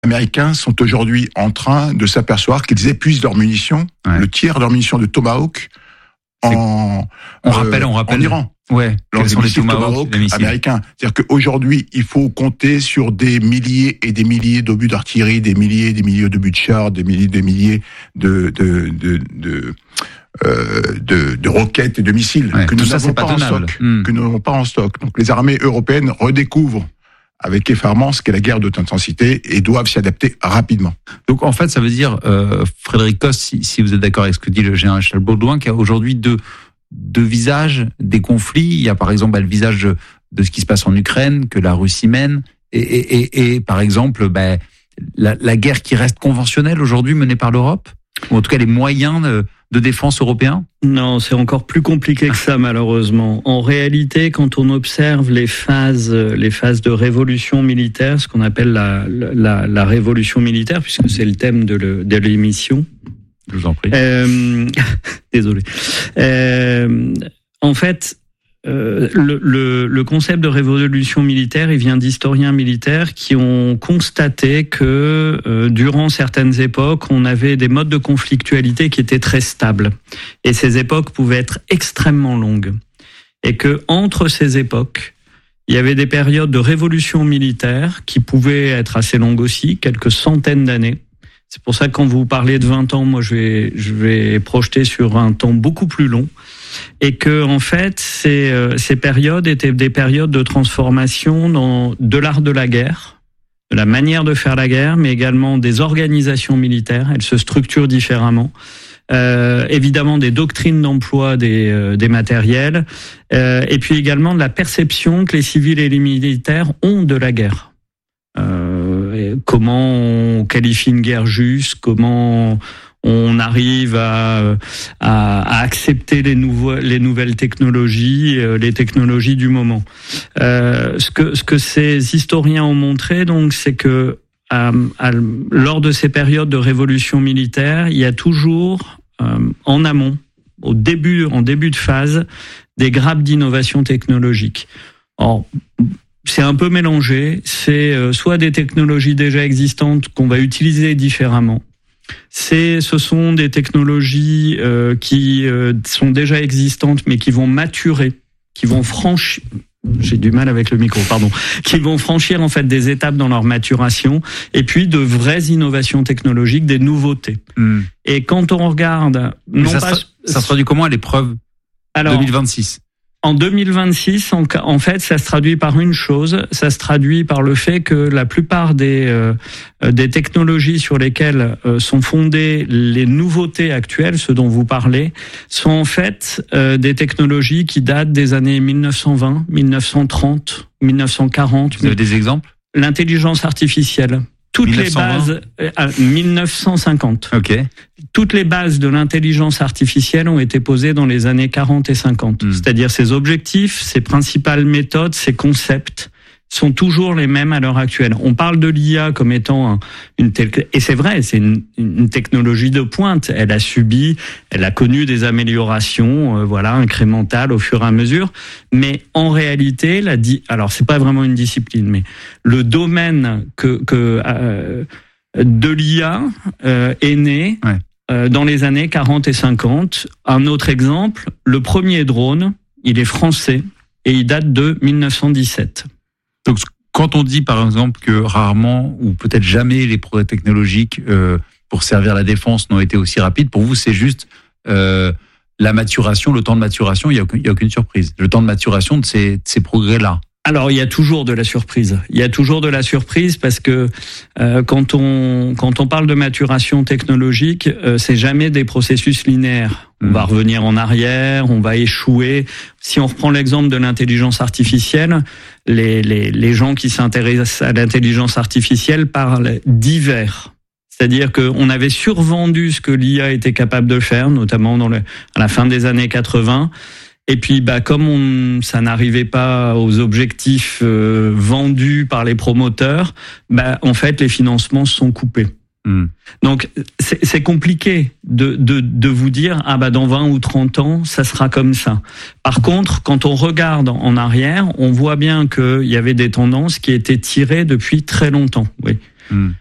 Américains sont aujourd'hui en train de s'apercevoir qu'ils épuisent leurs munitions, le tiers de leurs munitions de Tomahawk en Iran. Ouais. Quels sont les Tomahawk américains? C'est-à-dire qu'aujourd'hui, il faut compter sur des milliers et des milliers d'obus d'artillerie, des milliers et des milliers d'obus de chars, des milliers de roquettes et de missiles que nous n'avons pas en stock, que nous n'avons pas en stock. Donc les armées européennes redécouvrent avec effarement ce qu'est la guerre de haute intensité et doivent s'y adapter rapidement. Donc en fait, ça veut dire, Frédéric Coste, si vous êtes d'accord avec ce que dit le général Baudouin, qu'il y a aujourd'hui deux visages des conflits. Il y a par exemple le visage de ce qui se passe en Ukraine, que la Russie mène, et par exemple la guerre qui reste conventionnelle aujourd'hui menée par l'Europe, ou en tout cas les moyens de défense européens? Non, c'est encore plus compliqué que ça, malheureusement. En réalité, quand on observe les phases de révolution militaire, ce qu'on appelle la révolution militaire, puisque c'est le thème de l'émission. Je vous en prie. Désolé. En fait, le concept de révolution militaire, il vient d'historiens militaires qui ont constaté que durant certaines époques, on avait des modes de conflictualité qui étaient très stables. Et ces époques pouvaient être extrêmement longues. Et que entre ces époques, il y avait des périodes de révolution militaire qui pouvaient être assez longues aussi, quelques centaines d'années. C'est pour ça que quand vous parlez de 20 ans, moi je vais projeter sur un temps beaucoup plus long. Et que en fait, ces périodes étaient des périodes de transformation de l'art de la guerre, de la manière de faire la guerre, mais également des organisations militaires. Elles se structurent différemment. Évidemment des doctrines d'emploi des matériels, et puis également de la perception que les civils et les militaires ont de la guerre. Comment on qualifie une guerre juste, comment on arrive à accepter les nouvelles technologies, les technologies du moment. Ce que ces historiens ont montré, donc, c'est que lors de ces périodes de révolution militaire, il y a toujours en amont, en début de phase, des grappes d'innovation technologique. Or, c'est un peu mélangé. C'est soit des technologies déjà existantes qu'on va utiliser différemment. Ce sont des technologies qui sont déjà existantes, mais qui vont maturer, qui vont franchir. J'ai du mal avec le micro, pardon. Qui vont franchir en fait des étapes dans leur maturation, et puis de vraies innovations technologiques, des nouveautés. Et quand on regarde, ça se traduit comment à l'épreuve 2026? En 2026, en fait, ça se traduit par une chose, ça se traduit par le fait que la plupart des technologies sur lesquelles sont fondées les nouveautés actuelles, ce dont vous parlez, sont en fait des technologies qui datent des années 1920, 1930, 1940. Vous avez des exemples? L'intelligence artificielle. Toutes 1920. Les bases, 1950. Ok. Toutes les bases de l'intelligence artificielle ont été posées dans les années 40 et 50. C'est-à-dire ses objectifs, ses principales méthodes, ses concepts sont toujours les mêmes à l'heure actuelle. On parle de l'IA comme étant et c'est vrai, c'est une technologie de pointe. Elle a connu des améliorations, incrémentales au fur et à mesure. Mais en réalité, alors c'est pas vraiment une discipline, mais le domaine de l'IA est né dans les années 40 et 50. Un autre exemple, le premier drone, il est français et il date de 1917. Donc, quand on dit, par exemple, que rarement ou peut-être jamais les progrès technologiques pour servir la défense n'ont été aussi rapides, pour vous, c'est juste la maturation, le temps de maturation, il y a aucune surprise. Le temps de maturation de ces progrès-là. Alors, il y a toujours de la surprise. Il y a toujours de la surprise parce que quand on parle de maturation technologique, c'est jamais des processus linéaires. On va revenir en arrière, on va échouer. Si on reprend l'exemple de l'intelligence artificielle, les gens qui s'intéressent à l'intelligence artificielle parlent d'hiver. C'est-à-dire qu'on avait survendu ce que l'IA était capable de faire, notamment à la fin des années 80. Et puis, comme ça n'arrivait pas aux objectifs vendus par les promoteurs, en fait, les financements se sont coupés. Donc, c'est compliqué de vous dire, dans 20 ou 30 ans, ça sera comme ça. Par contre, quand on regarde en arrière, on voit bien qu'il y avait des tendances qui étaient tirées depuis très longtemps. Oui.